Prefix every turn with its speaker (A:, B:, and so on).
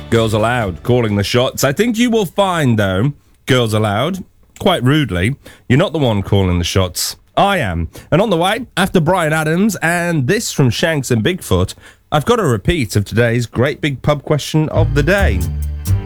A: Girls Aloud calling the shots. I think you will find, though, Girls Aloud, quite rudely, you're not the one calling the shots. I am. And on the way, after Bryan Adams and this from Shanks and Bigfoot, I've got a repeat of today's great big pub question of the day.